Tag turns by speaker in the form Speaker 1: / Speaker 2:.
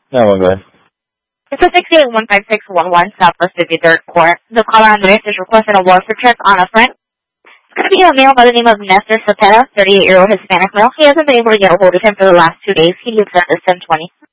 Speaker 1: No, we're good.
Speaker 2: It's a 6815611 Southwest 53rd Court. The caller on the list is requesting a welfare check on a friend. It's going to be a male by the name of Nestor Cepeda, 38-year-old Hispanic male. He hasn't been able to get a hold of him for the last 2 days. He lives at the 1020.